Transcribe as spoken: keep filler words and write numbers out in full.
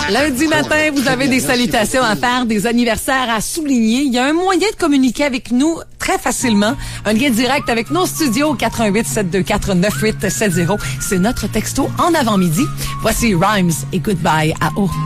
Lundi matin, vous avez des salutations à faire, des anniversaires à souligner. Il y a un moyen de communiquer avec nous très facilement. Un lien direct avec nos studios quatre un huit sept deux quatre neuf huit sept zéro. C'est notre texto en avant-midi. Voici Rhymes et Goodbye à O.